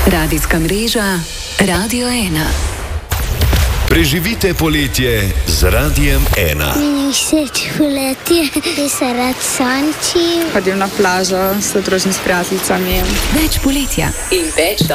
Radijska mreža Radio 1. Preživite poletje z Radijem 1. Meni všeč poletje, ker se rad sončim. Hodim na plažo, se družim s prijateljicami. Več poletja in več